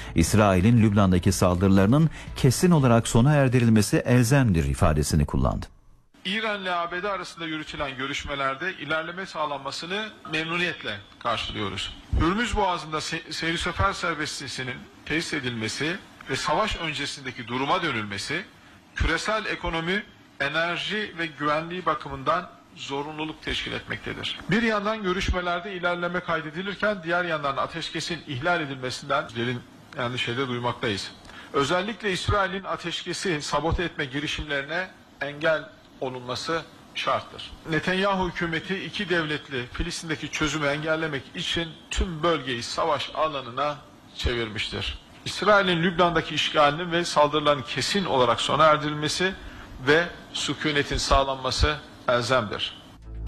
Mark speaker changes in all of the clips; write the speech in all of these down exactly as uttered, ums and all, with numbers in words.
Speaker 1: İsrail'in Lübnan'daki saldırılarının kesin olarak sona erdirilmesi elzemdir ifadesini kullandı.
Speaker 2: İran ile A B D arasında yürütülen görüşmelerde ilerleme sağlanmasını memnuniyetle karşılıyoruz. Hürmüz Boğazı'nda se seyir sefer serbestliğinin tesis edilmesi ve savaş öncesindeki duruma dönülmesi, küresel ekonomi, enerji ve güvenliği bakımından zorunluluk teşkil etmektedir. Bir yandan görüşmelerde ilerleme kaydedilirken diğer yandan ateşkesin ihlal edilmesinden derin endişeyle duymaktayız. Özellikle İsrail'in ateşkesi sabote etme girişimlerine engel olunması şarttır. Netanyahu hükümeti iki devletli Filistin'deki çözümü engellemek için tüm bölgeyi savaş alanına çevirmiştir. İsrail'in Lübnan'daki işgalinin ve saldırıların kesin olarak sona erdirilmesi ve sükunetin sağlanması elzemdir.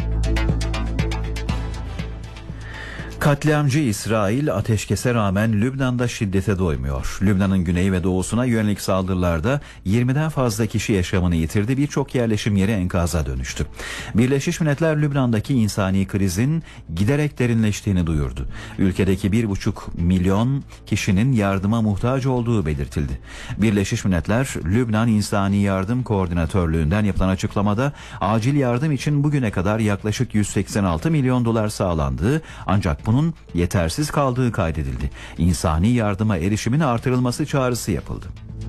Speaker 1: Katliamcı İsrail ateşkese rağmen Lübnan'da şiddete doymuyor. Lübnan'ın güney ve doğusuna yönelik saldırılarda yirmiden fazla kişi yaşamını yitirdi, birçok yerleşim yeri enkaza dönüştü. Birleşmiş Milletler Lübnan'daki insani krizin giderek derinleştiğini duyurdu. Ülkedeki bir buçuk milyon kişinin yardıma muhtaç olduğu belirtildi. Birleşmiş Milletler Lübnan İnsani Yardım Koordinatörlüğü'nden yapılan açıklamada acil yardım için bugüne kadar yaklaşık yüz seksen altı milyon dolar sağlandığı, ancak bu bunun yetersiz kaldığı kaydedildi. İnsani yardıma erişimin artırılması çağrısı yapıldı.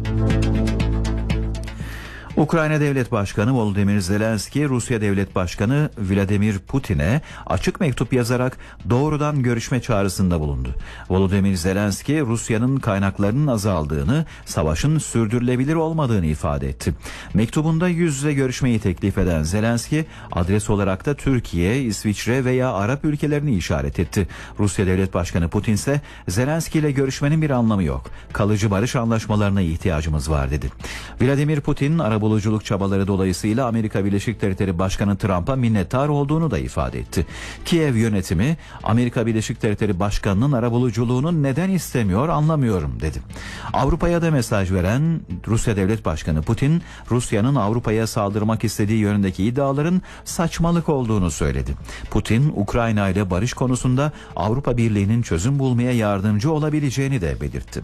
Speaker 1: Ukrayna Devlet Başkanı Volodymyr Zelenski, Rusya Devlet Başkanı Vladimir Putin'e açık mektup yazarak doğrudan görüşme çağrısında bulundu. Volodymyr Zelenski, Rusya'nın kaynaklarının azaldığını, savaşın sürdürülebilir olmadığını ifade etti. Mektubunda yüz yüze görüşmeyi teklif eden Zelenski, adres olarak da Türkiye, İsviçre veya Arap ülkelerini işaret etti. Rusya Devlet Başkanı Putin ise Zelenski ile görüşmenin bir anlamı yok, kalıcı barış anlaşmalarına ihtiyacımız var dedi. Vladimir Putin, arabuluculuk çabaları dolayısıyla Amerika Birleşik Devletleri Başkanı Trump'a minnettar olduğunu da ifade etti. Kiev yönetimi, Amerika Birleşik Devletleri Başkanı'nın arabuluculuğunu neden istemiyor anlamıyorum dedi. Avrupa'ya da mesaj veren Rusya Devlet Başkanı Putin, Rusya'nın Avrupa'ya saldırmak istediği yönündeki iddiaların saçmalık olduğunu söyledi. Putin, Ukrayna ile barış konusunda Avrupa Birliği'nin çözüm bulmaya yardımcı olabileceğini de belirtti.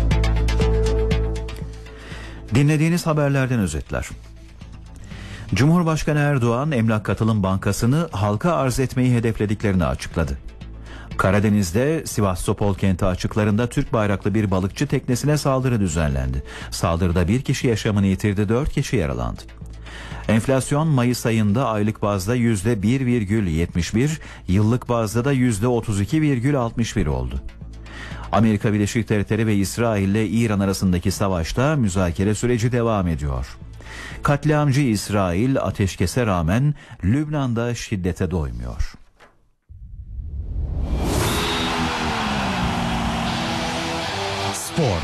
Speaker 1: Dinlediğiniz haberlerden özetler. Cumhurbaşkanı Erdoğan, Emlak Katılım Bankası'nı halka arz etmeyi hedeflediklerini açıkladı. Karadeniz'de Sivastopol kenti açıklarında Türk bayraklı bir balıkçı teknesine saldırı düzenlendi. Saldırıda bir kişi yaşamını yitirdi, dört kişi yaralandı. Enflasyon Mayıs ayında aylık bazda yüzde bir virgül yetmiş bir, yıllık bazda da yüzde otuz iki virgül altmış bir oldu. Amerika Birleşik Devletleri ve İsrail ile İran arasındaki savaşta müzakere süreci devam ediyor. Katliamcı İsrail ateşkese rağmen Lübnan'da şiddete doymuyor. Spor.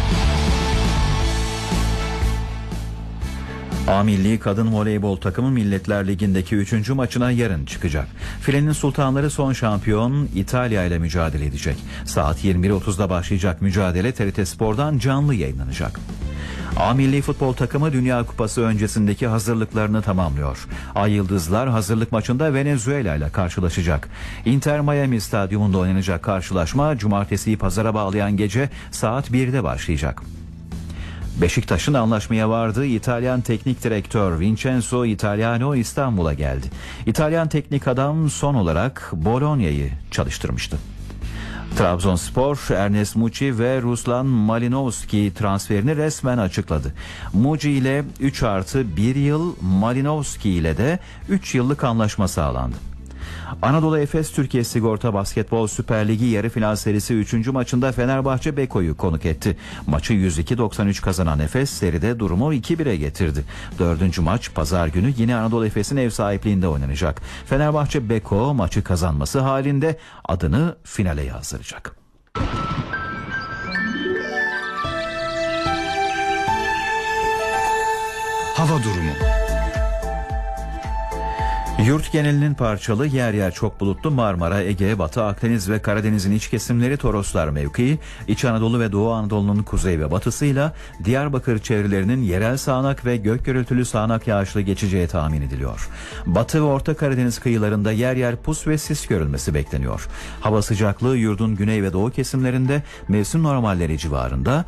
Speaker 1: A Milli Kadın Voleybol takımı Milletler Ligi'ndeki üçüncü maçına yarın çıkacak. Filenin Sultanları son şampiyon İtalya ile mücadele edecek. Saat yirmi bir otuzda başlayacak mücadele T R T Spor'dan canlı yayınlanacak. A Milli Futbol takımı Dünya Kupası öncesindeki hazırlıklarını tamamlıyor. Ay Yıldızlar hazırlık maçında Venezuela ile karşılaşacak. Inter Miami Stadyumunda oynanacak karşılaşma cumartesiyi pazara bağlayan gece saat birde başlayacak. Beşiktaş'ın anlaşmaya vardığı İtalyan teknik direktör Vincenzo Italiano İstanbul'a geldi. İtalyan teknik adam son olarak Bologna'yı çalıştırmıştı. Trabzonspor, Ernest Muçi ve Ruslan Malinovski transferini resmen açıkladı. Muçi ile üç artı bir yıl, Malinovski ile de üç yıllık anlaşma sağlandı. Anadolu Efes Türkiye Sigorta Basketbol Süper Ligi yarı final serisi üçüncü maçında Fenerbahçe Beko'yu konuk etti. Maçı yüz iki doksan üç kazanan Efes seride durumu iki bire getirdi. Dördüncü maç pazar günü yine Anadolu Efes'in ev sahipliğinde oynanacak. Fenerbahçe Beko maçı kazanması halinde adını finale yazdıracak.
Speaker 3: Hava durumu.
Speaker 1: Yurt genelinin parçalı, yer yer çok bulutlu Marmara, Ege, Batı Akdeniz ve Karadeniz'in iç kesimleri Toroslar mevkii, İç Anadolu ve Doğu Anadolu'nun kuzey ve batısıyla Diyarbakır çevrelerinin yerel sağanak ve gök gürültülü sağanak yağışlı geçeceği tahmin ediliyor. Batı ve Orta Karadeniz kıyılarında yer yer pus ve sis görülmesi bekleniyor. Hava sıcaklığı yurdun güney ve doğu kesimlerinde mevsim normalleri civarında,